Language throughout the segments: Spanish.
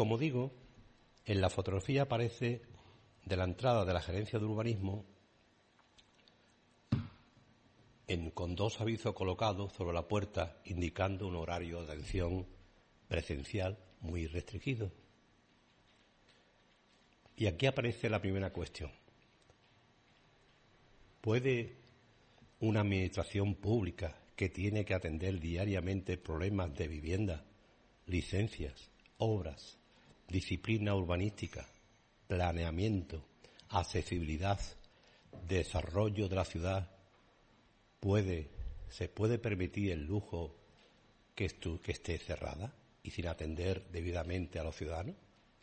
Como digo, en la fotografía aparece de la entrada de la Gerencia de Urbanismo con dos avisos colocados sobre la puerta indicando un horario de atención presencial muy restringido. Y aquí aparece la primera cuestión. ¿Puede una administración pública que tiene que atender diariamente problemas de vivienda, licencias, obras, disciplina urbanística, planeamiento, accesibilidad, desarrollo de la ciudad, se puede permitir el lujo que esté cerrada y sin atender debidamente a los ciudadanos?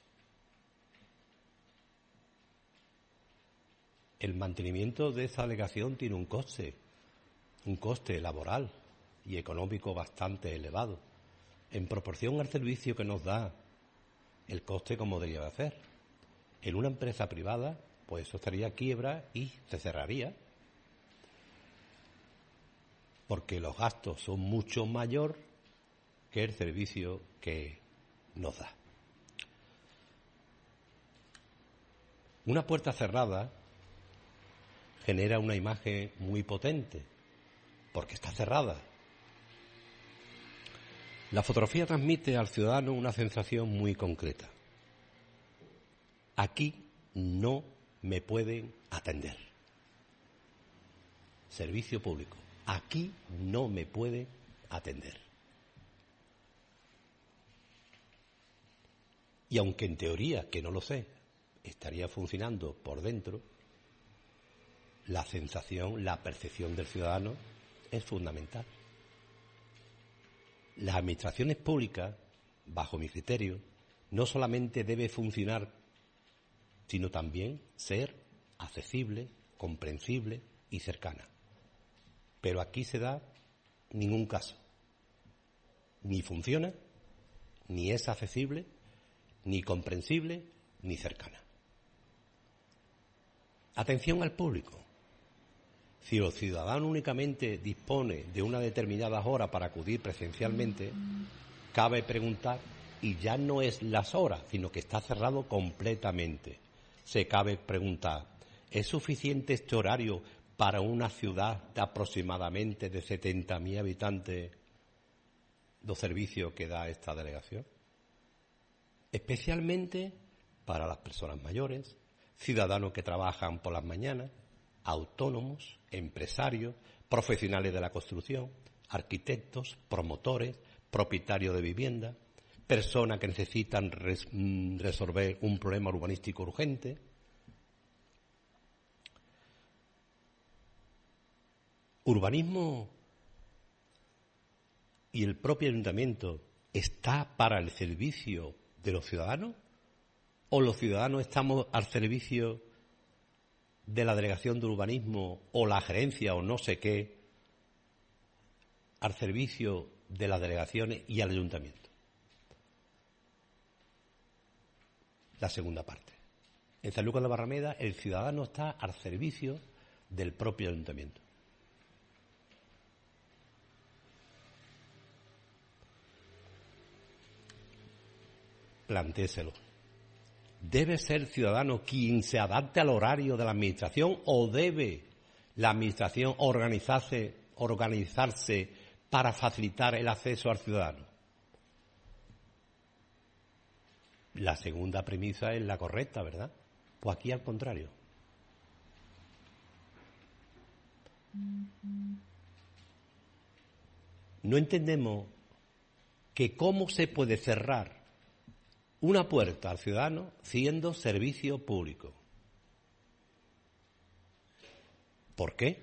El mantenimiento de esa delegación tiene un coste laboral y económico bastante elevado, en proporción al servicio que nos da, el coste como debería de hacer. En una empresa privada, pues eso estaría quiebra y se cerraría, porque los gastos son mucho mayor que el servicio que nos da. Una puerta cerrada genera una imagen muy potente, porque está cerrada. La fotografía transmite al ciudadano una sensación muy concreta. Aquí no me pueden atender. Servicio público. Aquí no me pueden atender. Y aunque en teoría, que no lo sé, estaría funcionando por dentro, la sensación, la percepción del ciudadano es fundamental. Las administraciones públicas, bajo mi criterio, no solamente debe funcionar, sino también ser accesible, comprensible y cercana. Pero aquí se da ningún caso. Ni funciona, ni es accesible, ni comprensible, ni cercana. Atención al público. Si el ciudadano únicamente dispone de una determinada hora para acudir presencialmente, cabe preguntar, y ya no es las horas, sino que está cerrado completamente. Se cabe preguntar, ¿es suficiente este horario para una ciudad de aproximadamente de 70.000 habitantes los servicios que da esta delegación? Especialmente para las personas mayores, ciudadanos que trabajan por las mañanas, autónomos, empresarios, profesionales de la construcción, arquitectos, promotores, propietarios de vivienda, personas que necesitan resolver un problema urbanístico urgente. ¿Urbanismo y el propio ayuntamiento está para el servicio de los ciudadanos? ¿O los ciudadanos estamos al servicio de la delegación de urbanismo o la gerencia o no sé qué, al servicio de las delegaciones y al ayuntamiento? La segunda parte. En San Lucas de Barrameda el ciudadano está al servicio del propio ayuntamiento. Plantéselo. ¿Debe ser el ciudadano quien se adapte al horario de la administración o debe la administración organizarse para facilitar el acceso al ciudadano? La segunda premisa es la correcta, ¿verdad? Pues aquí al contrario. No entendemos que cómo se puede cerrar una puerta al ciudadano siendo servicio público. ¿Por qué?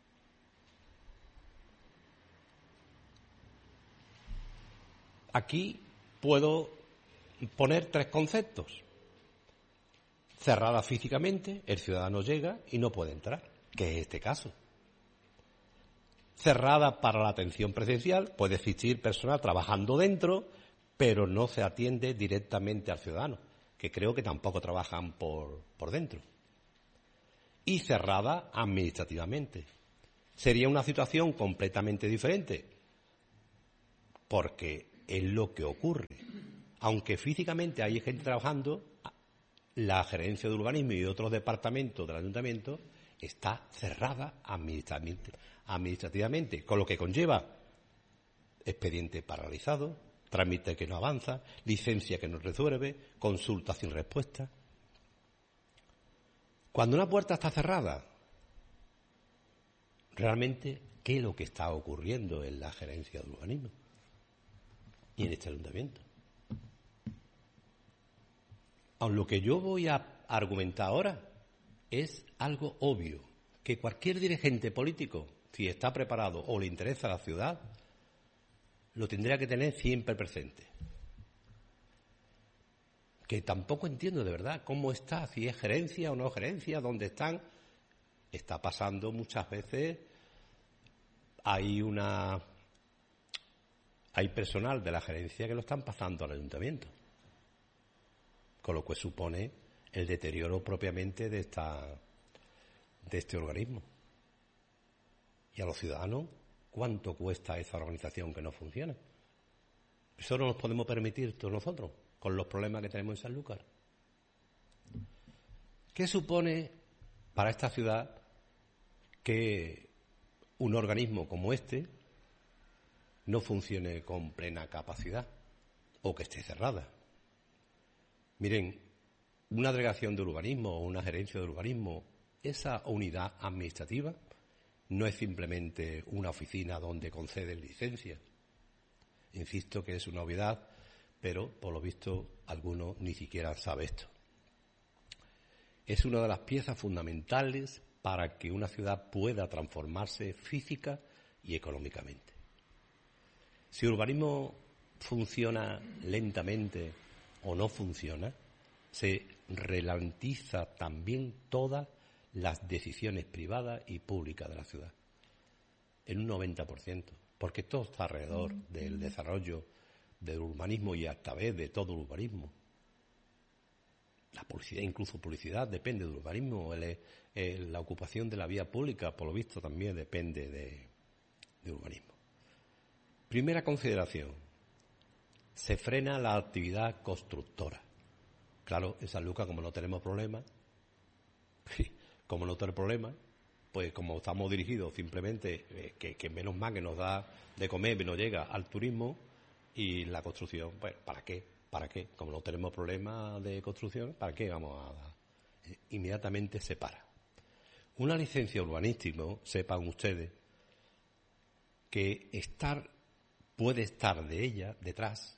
Aquí puedo poner tres conceptos. Cerrada físicamente, el ciudadano llega y no puede entrar, que es este caso. Cerrada para la atención presencial, puede existir personas trabajando dentro, pero no se atiende directamente al ciudadano, que creo que tampoco trabajan por dentro. Y cerrada administrativamente. Sería una situación completamente diferente, porque es lo que ocurre. Aunque físicamente hay gente trabajando, la gerencia de urbanismo y otros departamentos del ayuntamiento está cerrada administrativamente, con lo que conlleva expediente paralizado, trámite que no avanza, licencia que no resuelve, consulta sin respuesta. Cuando una puerta está cerrada, realmente, ¿qué es lo que está ocurriendo en la gerencia de urbanismo y en este ayuntamiento? Aun lo que yo voy a argumentar ahora es algo obvio, que cualquier dirigente político, si está preparado o le interesa la ciudad, lo tendría que tener siempre presente. Que tampoco entiendo de verdad cómo está, si es gerencia o no gerencia, dónde están. Está pasando muchas veces, hay personal de la gerencia que lo están pasando al ayuntamiento, con lo que supone el deterioro propiamente de este organismo. Y a los ciudadanos, ¿cuánto cuesta esa organización que no funciona? Eso no nos podemos permitir todos nosotros, con los problemas que tenemos en Sanlúcar. ¿Qué supone para esta ciudad que un organismo como este no funcione con plena capacidad o que esté cerrada? Miren, una delegación de urbanismo o una gerencia de urbanismo, esa unidad administrativa no es simplemente una oficina donde conceden licencias. Insisto que es una obviedad, pero por lo visto algunos ni siquiera saben esto. Es una de las piezas fundamentales para que una ciudad pueda transformarse física y económicamente. Si el urbanismo funciona lentamente o no funciona, se ralentiza también todas las decisiones privadas y públicas de la ciudad, en un 90%, porque todo está alrededor del desarrollo del urbanismo y a través de todo el urbanismo. La publicidad, incluso publicidad, depende del urbanismo. La ocupación de la vía pública, por lo visto, también depende de urbanismo. Primera consideración: se frena la actividad constructora. Claro, en Sanlúcar, como no tenemos problemas, pues como estamos dirigidos simplemente, que menos mal que nos da de comer y nos llega al turismo y la construcción, pues ¿para qué? ¿Para qué? Como no tenemos problemas de construcción, ¿para qué vamos a dar? Inmediatamente se para. Una licencia urbanística, sepan ustedes, que puede estar de ella detrás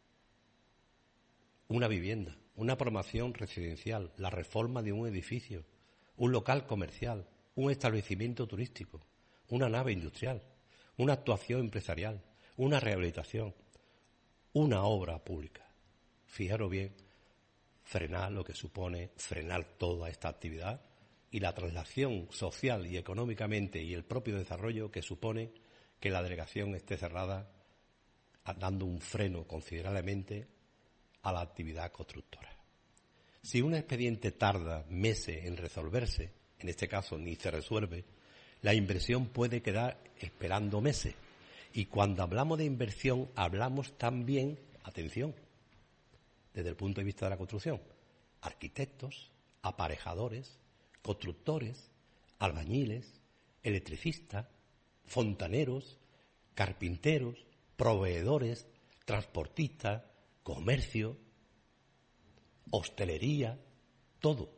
una vivienda, una promoción residencial, la reforma de un edificio, un local comercial, un establecimiento turístico, una nave industrial, una actuación empresarial, una rehabilitación, una obra pública. Fijaros bien, frenar lo que supone frenar toda esta actividad y la traslación social y económicamente y el propio desarrollo que supone que la delegación esté cerrada, dando un freno considerablemente a la actividad constructora. Si un expediente tarda meses en resolverse, en este caso ni se resuelve, la inversión puede quedar esperando meses. Y cuando hablamos de inversión, hablamos también, atención, desde el punto de vista de la construcción, arquitectos, aparejadores, constructores, albañiles, electricistas, fontaneros, carpinteros, proveedores, transportistas, comercio, hostelería, todo.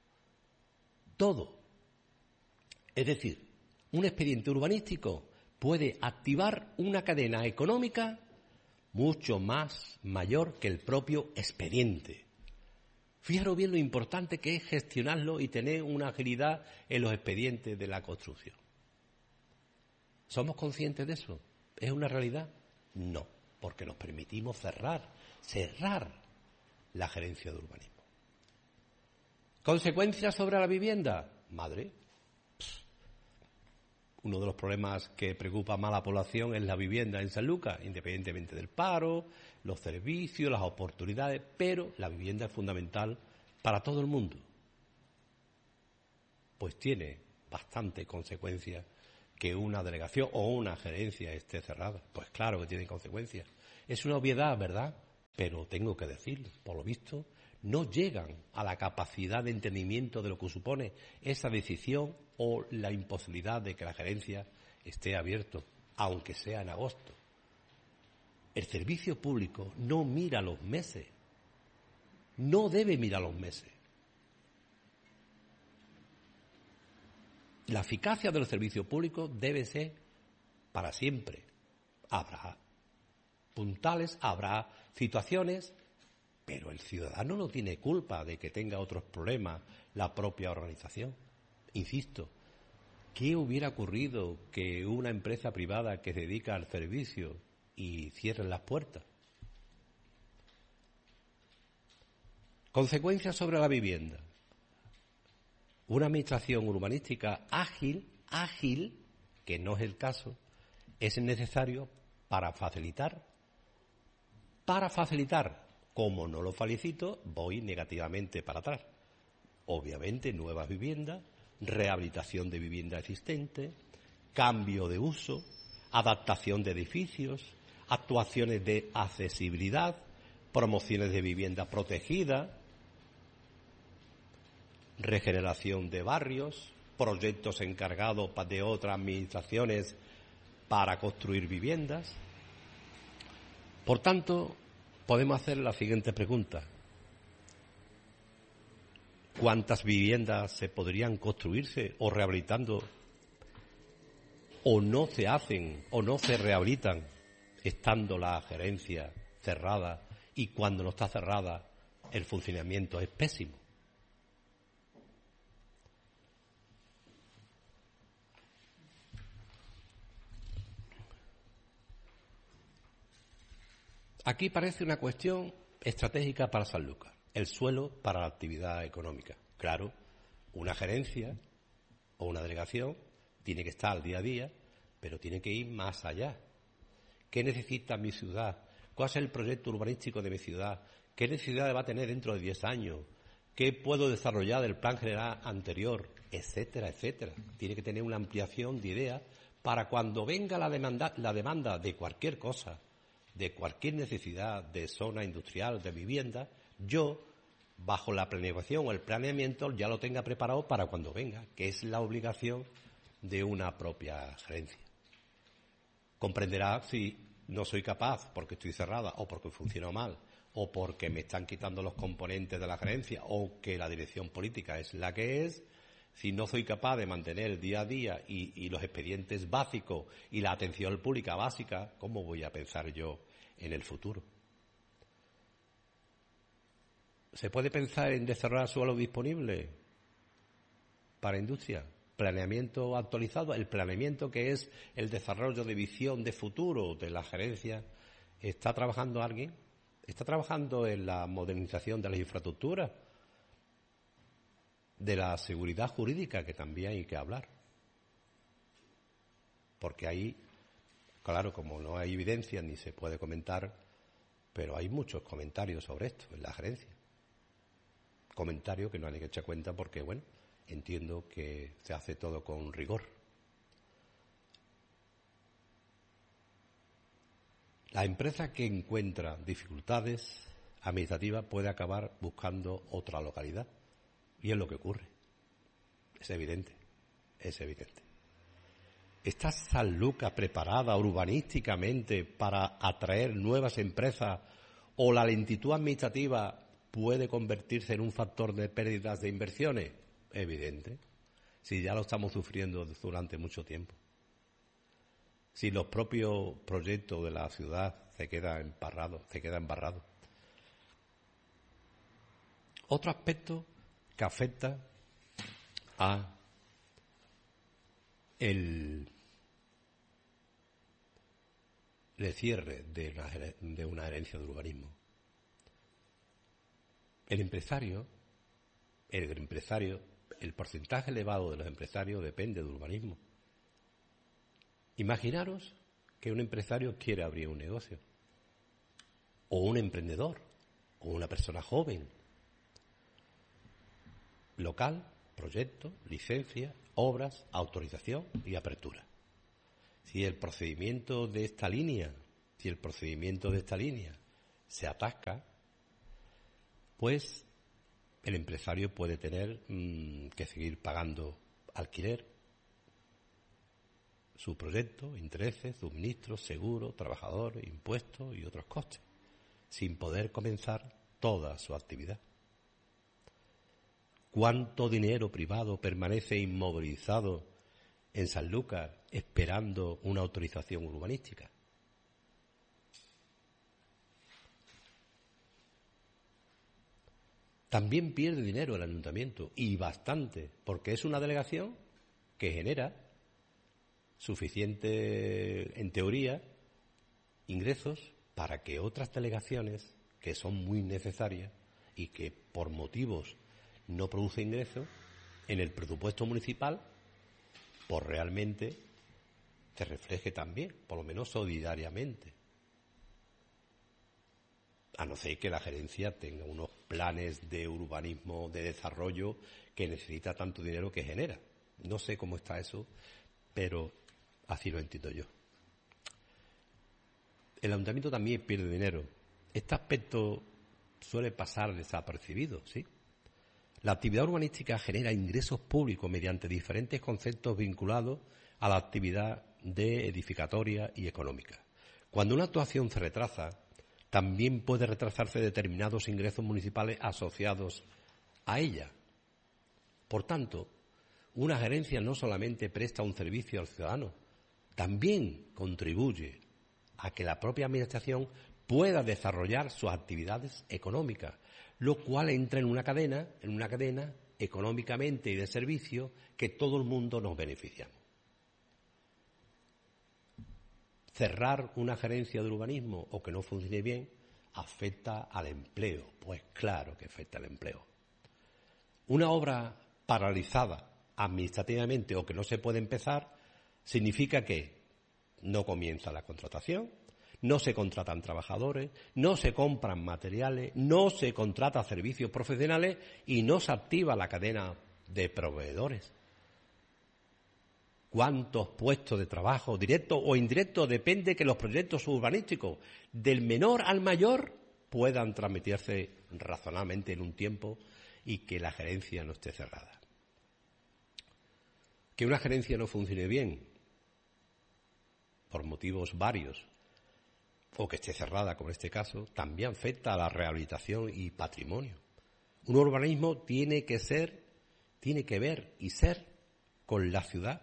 Es decir, un expediente urbanístico puede activar una cadena económica mucho más mayor que el propio expediente. Fijaros bien lo importante que es gestionarlo y tener una agilidad en los expedientes de la construcción. ¿Somos conscientes de eso? ¿Es una realidad? No, porque nos permitimos cerrar la gerencia de urbanismo. ¿Consecuencias sobre la vivienda? Madre. Uno de los problemas que preocupa más a la población es la vivienda en Sanlúcar, independientemente del paro, los servicios, las oportunidades, pero la vivienda es fundamental para todo el mundo. Pues tiene bastante consecuencia que una delegación o una gerencia esté cerrada. Pues claro que tiene consecuencias. Es una obviedad, ¿verdad? pero tengo que decirlo, por lo visto, no llegan a la capacidad de entendimiento de lo que supone esa decisión o la imposibilidad de que la gerencia esté abierto, aunque sea en agosto. El servicio público no mira los meses, no debe mirar los meses. La eficacia de los servicios públicos debe ser para siempre. Habrá puntales, habrá situaciones, pero el ciudadano no tiene culpa de que tenga otros problemas la propia organización. Insisto, ¿qué hubiera ocurrido que una empresa privada que se dedica al servicio y cierren las puertas? Consecuencias sobre la vivienda. Una administración urbanística ágil, que no es el caso, es necesario para facilitar. Como no lo felicito, voy negativamente para atrás. Obviamente, nuevas viviendas, rehabilitación de vivienda existente, cambio de uso, adaptación de edificios, actuaciones de accesibilidad, promociones de vivienda protegida, regeneración de barrios, proyectos encargados de otras administraciones para construir viviendas. Por tanto, podemos hacer la siguiente pregunta. ¿Cuántas viviendas se podrían construirse o rehabilitando o no se hacen o no se rehabilitan estando la gerencia cerrada y cuando no está cerrada el funcionamiento es pésimo? Aquí parece una cuestión estratégica para Sanlúcar, el suelo para la actividad económica. Claro, una gerencia o una delegación tiene que estar al día a día, pero tiene que ir más allá. ¿Qué necesita mi ciudad? ¿Cuál es el proyecto urbanístico de mi ciudad? ¿Qué necesidades va a tener dentro de 10 años? ¿Qué puedo desarrollar del plan general anterior? Etcétera, etcétera. Tiene que tener una ampliación de ideas para cuando venga la demanda de cualquier cosa, de cualquier necesidad de zona industrial, de vivienda, yo, bajo la planificación o el planeamiento, ya lo tenga preparado para cuando venga, que es la obligación de una propia gerencia. Comprenderá si no soy capaz porque estoy cerrada o porque funciono mal o porque me están quitando los componentes de la gerencia o que la dirección política es la que es. Si no soy capaz de mantener el día a día y los expedientes básicos y la atención pública básica, ¿cómo voy a pensar yo en el futuro? ¿Se puede pensar en desarrollar suelo disponible para industria? Planeamiento actualizado, el planeamiento que es el desarrollo de visión de futuro de la gerencia. ¿Está trabajando alguien? ¿Está trabajando en la modernización de las infraestructuras? De la seguridad jurídica, que también hay que hablar. Porque ahí, claro, como no hay evidencia ni se puede comentar, pero hay muchos comentarios sobre esto en la gerencia. Comentarios que no hay que echar cuenta porque, bueno, entiendo que se hace todo con rigor. La empresa que encuentra dificultades administrativas puede acabar buscando otra localidad. Y es lo que ocurre. Es evidente, es evidente. ¿Está Sanlúcar preparada urbanísticamente para atraer nuevas empresas o la lentitud administrativa puede convertirse en un factor de pérdidas de inversiones? Evidente. Si ya lo estamos sufriendo durante mucho tiempo. Si los propios proyectos de la ciudad se quedan embarrados. Otro aspecto que afecta a el cierre de una herencia de urbanismo. El porcentaje elevado de los empresarios depende del urbanismo. Imaginaros que un empresario quiere abrir un negocio, o un emprendedor, o una persona joven. Local, proyecto, licencia, obras, autorización y apertura. Si el procedimiento de esta línea se atasca, pues el empresario puede tener que seguir pagando alquiler, su proyecto, intereses, suministros, seguros, trabajadores, impuestos y otros costes, sin poder comenzar toda su actividad. ¿Cuánto dinero privado permanece inmovilizado en Sanlúcar esperando una autorización urbanística? También pierde dinero el ayuntamiento, y bastante, porque es una delegación que genera suficiente, en teoría, ingresos para que otras delegaciones, que son muy necesarias y que por motivos no producen ingresos, en el presupuesto municipal, pues realmente se refleje también, por lo menos solidariamente. A no ser que la gerencia tenga unos planes de urbanismo, de desarrollo, que necesita tanto dinero que genera. No sé cómo está eso, pero así lo entiendo yo. El ayuntamiento también pierde dinero. Este aspecto suele pasar desapercibido, ¿sí? La actividad urbanística genera ingresos públicos mediante diferentes conceptos vinculados a la actividad de edificatoria y económica. Cuando una actuación se retrasa, también puede retrasarse determinados ingresos municipales asociados a ella. Por tanto, una gerencia no solamente presta un servicio al ciudadano, también contribuye a que la propia administración pueda desarrollar sus actividades económicas, lo cual entra en una cadena económicamente y de servicio que todo el mundo nos beneficiamos. Cerrar una gerencia de urbanismo o que no funcione bien afecta al empleo. Pues claro que afecta al empleo. Una obra paralizada administrativamente o que no se puede empezar significa que no comienza la contratación, no se contratan trabajadores, no se compran materiales, no se contratan servicios profesionales y no se activa la cadena de proveedores. ¿Cuántos puestos de trabajo, directos o indirectos, depende que los proyectos urbanísticos del menor al mayor puedan transmitirse razonablemente en un tiempo y que la gerencia no esté cerrada? Que una gerencia no funcione bien, por motivos varios, o que esté cerrada, como en este caso, también afecta a la rehabilitación y patrimonio. Un urbanismo tiene que ver y ser con la ciudad,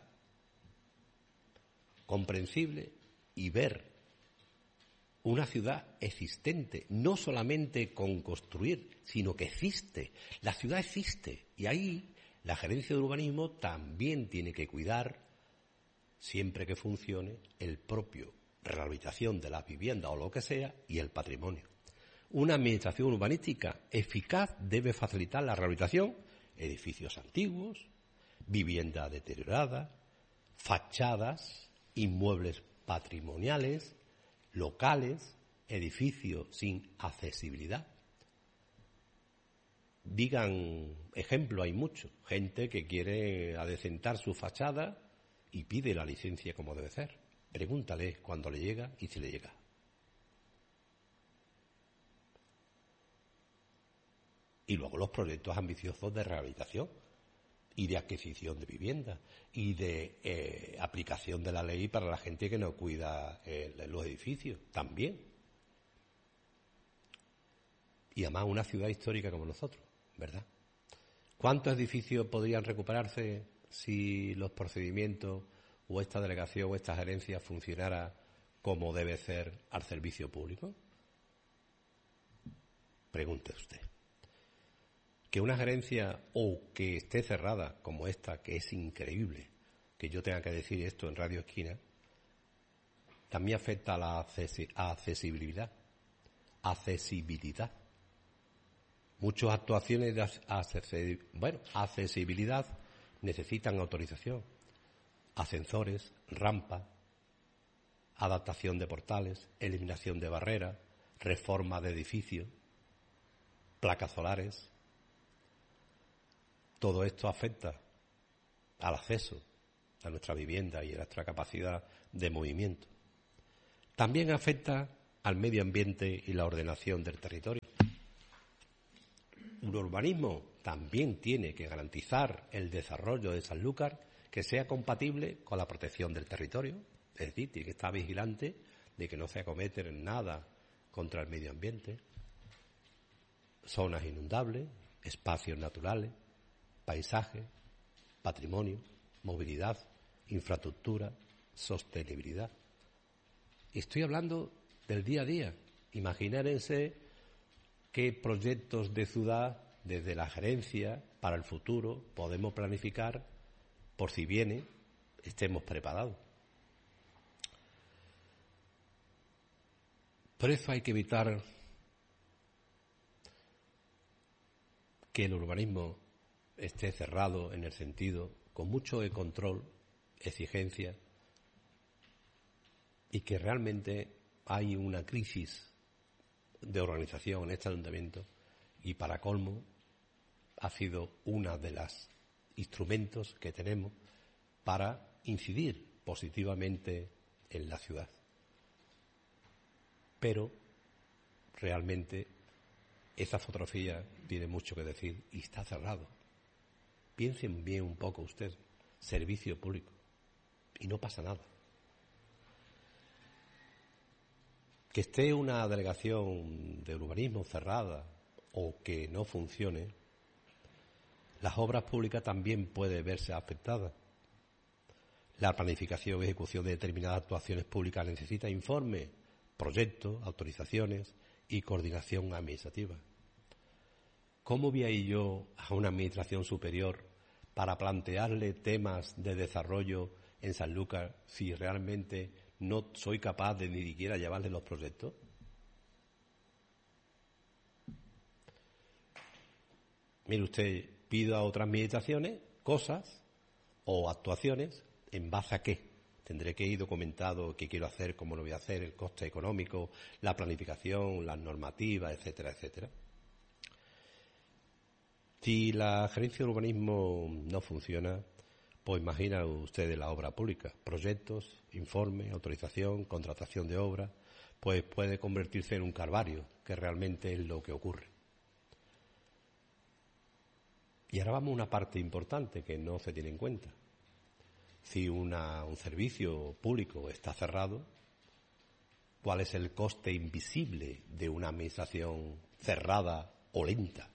comprensible, y ver una ciudad existente, no solamente con construir, sino que existe. La ciudad existe y ahí la gerencia de urbanismo también tiene que cuidar, siempre que funcione, el propio rehabilitación de las viviendas o lo que sea y el patrimonio. Una administración urbanística eficaz debe facilitar la rehabilitación, edificios antiguos, viviendas deterioradas, fachadas, inmuebles patrimoniales, locales, edificios sin accesibilidad. Digan ejemplo, hay mucho. Gente que quiere adecentar su fachada y pide la licencia como debe ser. Pregúntale cuándo le llega y si le llega. Y luego los proyectos ambiciosos de rehabilitación y de adquisición de viviendas y de aplicación de la ley para la gente que no cuida los edificios, también. Y además una ciudad histórica como nosotros, ¿verdad? ¿Cuántos edificios podrían recuperarse si los procedimientos o esta delegación o esta gerencia funcionara como debe ser al servicio público? Pregunte usted. Que una gerencia o que esté cerrada como esta, que es increíble que yo tenga que decir esto en Radio Esquina, también afecta a la accesibilidad. Muchas actuaciones de accesibilidad necesitan autorización. Ascensores, rampas, adaptación de portales, eliminación de barreras, reforma de edificios, placas solares. Todo esto afecta al acceso a nuestra vivienda y a nuestra capacidad de movimiento. También afecta al medio ambiente y la ordenación del territorio. Un urbanismo también tiene que garantizar el desarrollo de Sanlúcar que sea compatible con la protección del territorio, es decir, tiene que estar vigilante de que no se acometen nada contra el medio ambiente, zonas inundables, espacios naturales, paisaje, patrimonio, movilidad, infraestructura, sostenibilidad. Estoy hablando del día a día. Imagínense qué proyectos de ciudad desde la gerencia para el futuro podemos planificar por si viene, estemos preparados. Por eso hay que evitar que el urbanismo esté cerrado en el sentido con mucho de control, exigencia, y que realmente hay una crisis de organización en este ayuntamiento y para colmo ha sido uno de los instrumentos que tenemos para incidir positivamente en la ciudad. Pero realmente esa fotografía tiene mucho que decir y está cerrado. Piensen bien un poco ustedes, servicio público, y no pasa nada. Que esté una delegación de urbanismo cerrada o que no funcione, las obras públicas también pueden verse afectadas. La planificación y ejecución de determinadas actuaciones públicas necesita informes, proyectos, autorizaciones y coordinación administrativa. ¿Cómo voy a ir yo a una administración superior para plantearle temas de desarrollo en Sanlúcar si realmente no soy capaz de ni siquiera llevarle los proyectos? Mire usted, pido a otras administraciones cosas o actuaciones en base a qué. Tendré que ir documentado qué quiero hacer, cómo lo voy a hacer, el coste económico, la planificación, las normativas, etcétera, etcétera. Si la gerencia de urbanismo no funciona, pues imagina ustedes la obra pública, proyectos, informes, autorización, contratación de obra, pues puede convertirse en un calvario, que realmente es lo que ocurre. Y ahora vamos a una parte importante que no se tiene en cuenta. Si un servicio público está cerrado, ¿cuál es el coste invisible de una administración cerrada o lenta?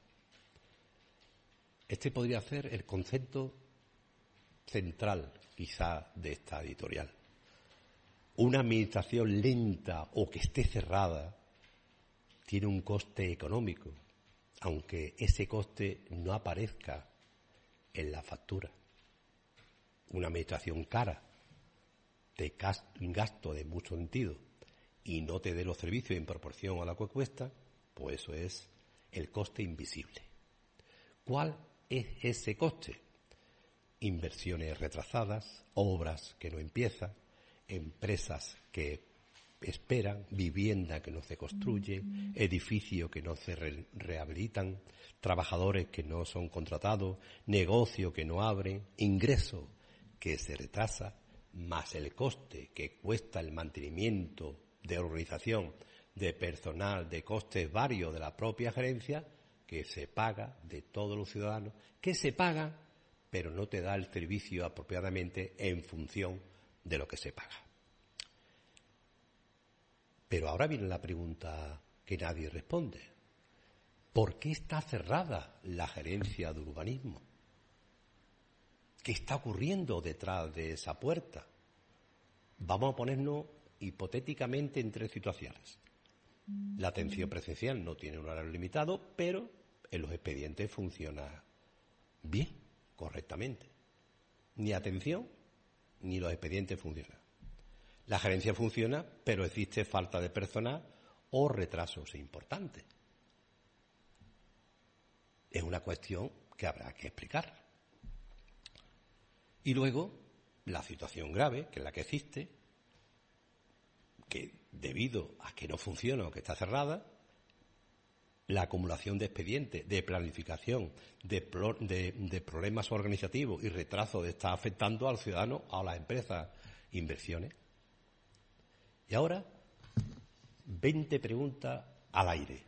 Este podría ser el concepto central, quizá, de esta editorial. Una administración lenta o que esté cerrada tiene un coste económico, aunque ese coste no aparezca en la factura. Una administración cara, de gasto de mucho sentido, y no te dé los servicios en proporción a lo que cuesta, pues eso es el coste invisible. ¿Cuál es ese coste? Inversiones retrasadas, obras que no empiezan, empresas que esperan, vivienda que no se construye, edificios que no se rehabilitan, trabajadores que no son contratados, negocio que no abren, ingreso que se retrasa, más el coste que cuesta el mantenimiento de organización, de personal, de costes varios de la propia gerencia, que se paga de todos los ciudadanos, que se paga, pero no te da el servicio apropiadamente en función de lo que se paga. Pero ahora viene la pregunta que nadie responde. ¿Por qué está cerrada la gerencia de urbanismo? ¿Qué está ocurriendo detrás de esa puerta? Vamos a ponernos hipotéticamente en tres situaciones. La atención presencial no tiene un horario limitado, pero en los expedientes funciona bien, correctamente. Ni atención ni los expedientes funcionan. La gerencia funciona, pero existe falta de personal o retrasos importantes. Es una cuestión que habrá que explicar. Y luego, la situación grave, que es la que existe, que debido a que no funciona o que está cerrada, la acumulación de expedientes, de planificación, de problemas organizativos y retraso está afectando al ciudadano, a las empresas, inversiones. Y ahora 20 preguntas al aire.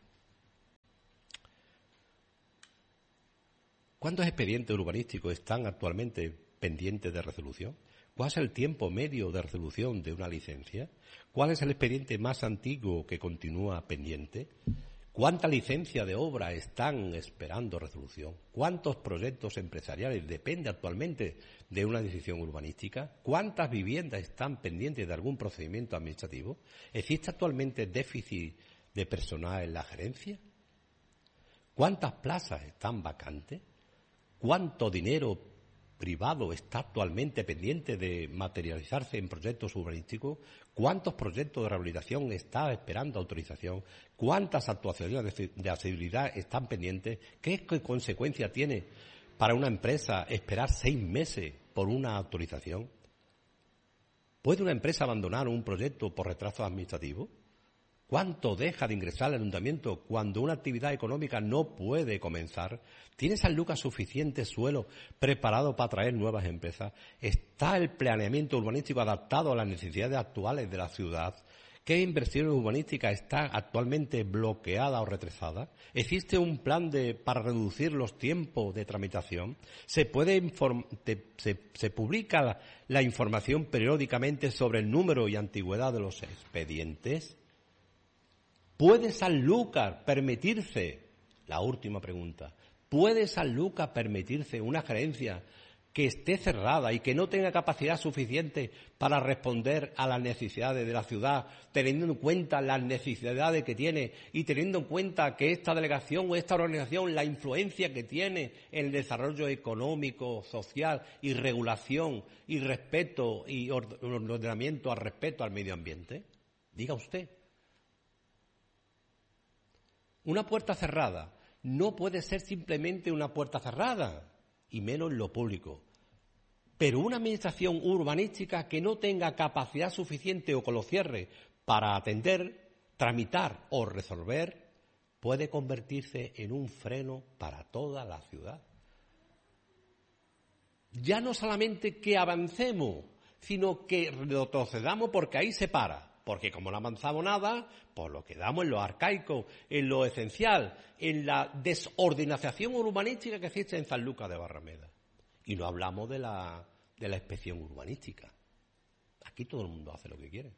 ¿Cuántos expedientes urbanísticos están actualmente pendientes de resolución? ¿Cuál es el tiempo medio de resolución de una licencia? ¿Cuál es el expediente más antiguo que continúa pendiente? ¿Cuántas licencias de obra están esperando resolución? ¿Cuántos proyectos empresariales dependen actualmente de una decisión urbanística? ¿Cuántas viviendas están pendientes de algún procedimiento administrativo? ¿Existe actualmente déficit de personal en la gerencia? ¿Cuántas plazas están vacantes? ¿Cuánto dinero privado está actualmente pendiente de materializarse en proyectos urbanísticos? ¿Cuántos proyectos de rehabilitación están esperando autorización? ¿Cuántas actuaciones de accesibilidad están pendientes? ¿Qué consecuencia tiene para una empresa esperar 6 meses por una autorización? ¿Puede una empresa abandonar un proyecto por retraso administrativo? ¿Cuánto deja de ingresar al ayuntamiento cuando una actividad económica no puede comenzar? ¿Tiene Sanlúcar suficiente suelo preparado para atraer nuevas empresas? ¿Está el planeamiento urbanístico adaptado a las necesidades actuales de la ciudad? ¿Qué inversiones urbanísticas están actualmente bloqueadas o retrasadas? ¿Existe un plan para reducir los tiempos de tramitación? ¿Se publica la información periódicamente sobre el número y antigüedad de los expedientes? ¿Puede Sanlúcar permitirse, la última pregunta, ¿puede Sanlúcar permitirse una gerencia que esté cerrada y que no tenga capacidad suficiente para responder a las necesidades de la ciudad, teniendo en cuenta las necesidades que tiene y teniendo en cuenta que esta delegación o esta organización, la influencia que tiene en el desarrollo económico, social y regulación y respeto y ordenamiento al respeto al medio ambiente? Diga usted. Una puerta cerrada no puede ser simplemente una puerta cerrada, y menos en lo público. Pero una administración urbanística que no tenga capacidad suficiente o que lo cierre para atender, tramitar o resolver, puede convertirse en un freno para toda la ciudad. Ya no solamente que avancemos, sino que retrocedamos porque ahí se para. Porque como no avanzamos nada, pues lo quedamos en lo arcaico, en lo esencial, en la desorganización urbanística que existe en Sanlúcar de Barrameda. Y no hablamos de la inspección urbanística. Aquí todo el mundo hace lo que quiere.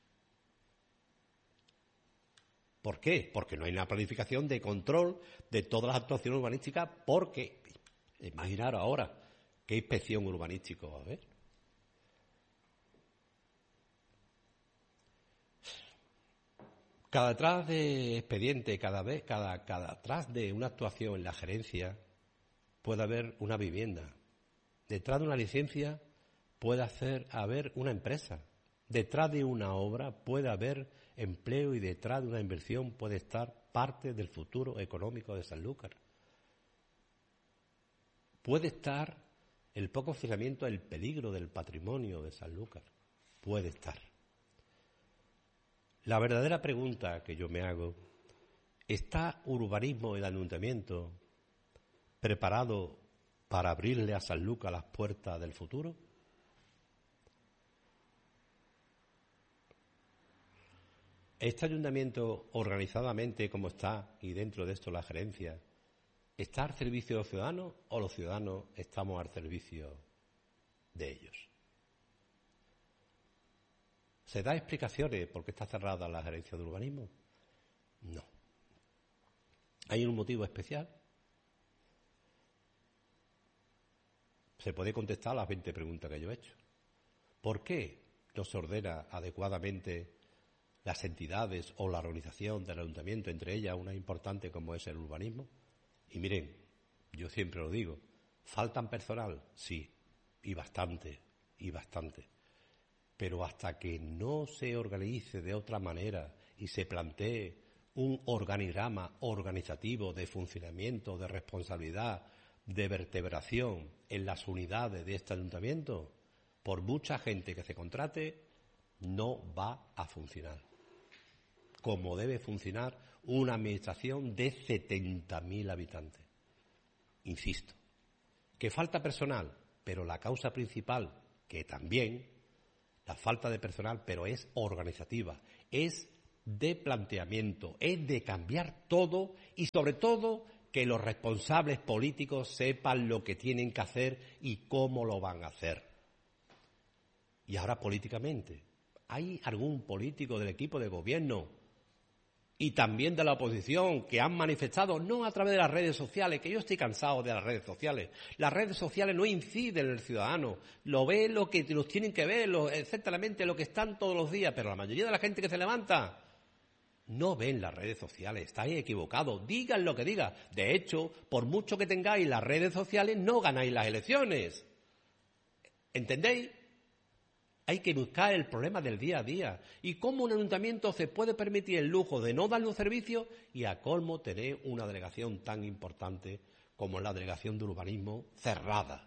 ¿Por qué? Porque no hay una planificación de control de todas las actuaciones urbanísticas, porque, imaginaros ahora, ¿qué inspección urbanística va a haber? Cada detrás de expediente, cada detrás de una actuación en la gerencia puede haber una vivienda. Detrás de una licencia puede haber una empresa. Detrás de una obra puede haber empleo y detrás de una inversión puede estar parte del futuro económico de Sanlúcar. Puede estar el poco funcionamiento, el peligro del patrimonio de Sanlúcar. Puede estar. La verdadera pregunta que yo me hago, ¿está urbanismo y el ayuntamiento preparado para abrirle a Sanlúcar las puertas del futuro? ¿Este ayuntamiento, organizadamente como está, y dentro de esto la gerencia, está al servicio de los ciudadanos o los ciudadanos estamos al servicio de ellos? ¿Se da explicaciones por qué está cerrada la gerencia de urbanismo? No. ¿Hay un motivo especial? Se puede contestar a las 20 preguntas que yo he hecho. ¿Por qué no se ordena adecuadamente las entidades o la organización del ayuntamiento, entre ellas una importante como es el urbanismo? Y miren, yo siempre lo digo, ¿faltan personal? Sí, y bastante. Pero hasta que no se organice de otra manera y se plantee un organigrama organizativo de funcionamiento, de responsabilidad, de vertebración en las unidades de este ayuntamiento, por mucha gente que se contrate, no va a funcionar como debe funcionar una administración de 70.000 habitantes. Insisto, que falta personal, pero la causa principal, que también la falta de personal, pero es organizativa, es de planteamiento, es de cambiar todo y sobre todo que los responsables políticos sepan lo que tienen que hacer y cómo lo van a hacer. Y ahora políticamente, ¿hay algún político del equipo de gobierno y también de la oposición que han manifestado, no a través de las redes sociales, que yo estoy cansado de las redes sociales? Las redes sociales no inciden en el ciudadano, lo ve lo que los tienen que ver, exactamente lo que están todos los días, pero la mayoría de la gente que se levanta no ven las redes sociales, estáis equivocados, digan lo que digan. De hecho, por mucho que tengáis las redes sociales, no ganáis las elecciones. ¿Entendéis? Hay que buscar el problema del día a día. Y cómo un ayuntamiento se puede permitir el lujo de no darle un servicio y a colmo tener una delegación tan importante como la delegación de urbanismo cerrada.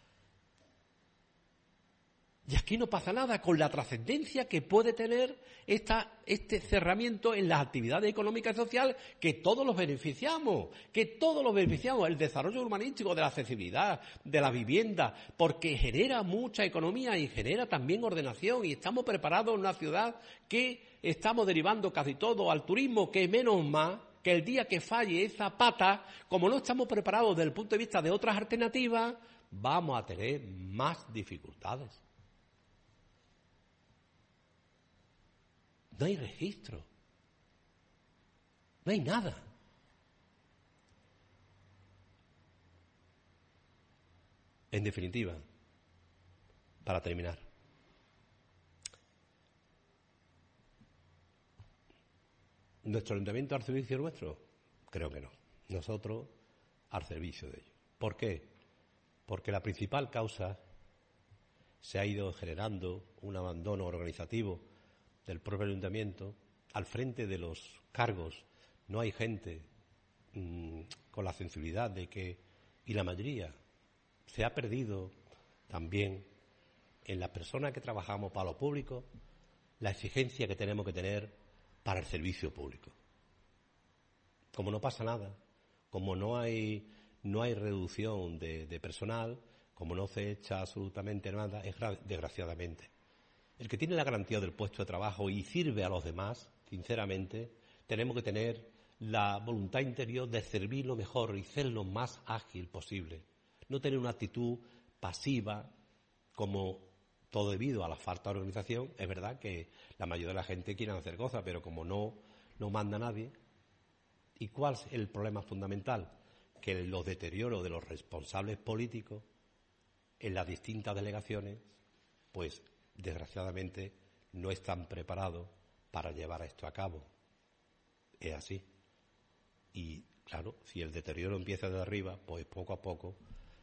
Y aquí no pasa nada con la trascendencia que puede tener este cerramiento en las actividades económicas y sociales que todos los beneficiamos, el desarrollo urbanístico, de la accesibilidad, de la vivienda, porque genera mucha economía y genera también ordenación y estamos preparados en una ciudad que estamos derivando casi todo al turismo, que menos más que el día que falle esa pata, como no estamos preparados desde el punto de vista de otras alternativas, vamos a tener más dificultades. No hay registro. No hay nada. En definitiva, para terminar, ¿nuestro ayuntamiento al servicio nuestro? Creo que no. Nosotros al servicio de ellos. ¿Por qué? Porque la principal causa se ha ido generando un abandono organizativo del propio ayuntamiento. Al frente de los cargos no hay gente con la sensibilidad de que, y la mayoría se ha perdido también en las personas que trabajamos para lo público la exigencia que tenemos que tener para el servicio público. Como no pasa nada, como no hay reducción de personal, como no se echa absolutamente nada, es desgraciadamente. El que tiene la garantía del puesto de trabajo y sirve a los demás, sinceramente, tenemos que tener la voluntad interior de servir lo mejor y ser lo más ágil posible. No tener una actitud pasiva, como todo debido a la falta de organización. Es verdad que la mayoría de la gente quiere hacer cosas, pero como no manda nadie. ¿Y cuál es el problema fundamental? Que los deterioros de los responsables políticos en las distintas delegaciones, pues desgraciadamente no están preparados para llevar esto a cabo. Es así. Y claro, si el deterioro empieza de arriba, pues poco a poco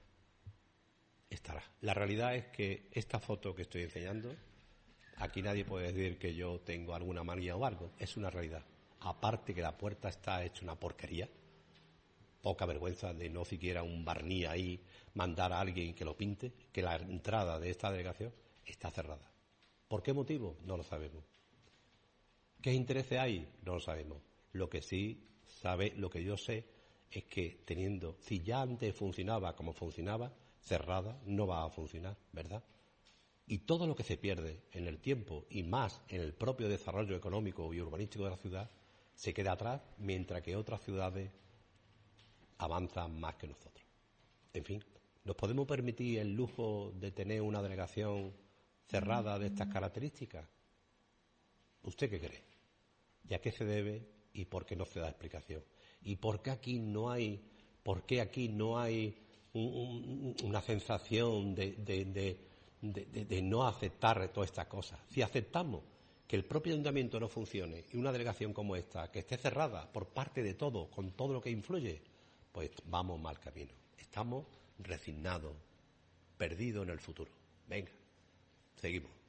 estará. La realidad es que esta foto que estoy enseñando, aquí nadie puede decir que yo tengo alguna manía o algo, es una realidad. Aparte que la puerta está hecha una porquería, poca vergüenza de no siquiera un barniz ahí, mandar a alguien que lo pinte, que la entrada de esta delegación está cerrada. ¿Por qué motivo? No lo sabemos. ¿Qué intereses hay? No lo sabemos. Lo que yo sé es que si ya antes funcionaba como funcionaba, cerrada, no va a funcionar, ¿verdad? Y todo lo que se pierde en el tiempo y más en el propio desarrollo económico y urbanístico de la ciudad se queda atrás, mientras que otras ciudades avanzan más que nosotros. En fin, ¿nos podemos permitir el lujo de tener una delegación cerrada de estas características? ¿Usted qué cree? ¿Y a qué se debe y por qué no se da explicación? ¿Y por qué aquí no hay una sensación de no aceptar todas estas cosas? Si aceptamos que el propio ayuntamiento no funcione y una delegación como esta, que esté cerrada por parte de todo, con todo lo que influye, pues vamos mal camino. Estamos resignados, perdidos en el futuro. Venga, seguimos.